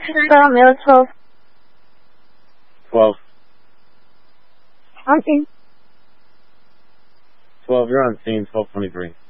Male 12. 12. On scene. 12, you're on scene, 1223.